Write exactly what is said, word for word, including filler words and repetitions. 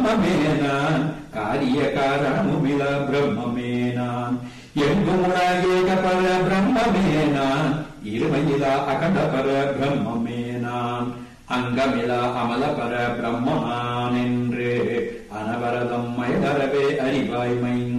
மேனான் காரிய காரணமுமில பிரம்மமேனான் எங்குமுள ஏக பர பிரம்மமேனான் இருமையிலா அகண்ட பர பிரம்மமேனான் அங்கமிலா அமல பர பிரம்மமான் என்று அனவரதம் மயதரவே அறிவாய்மை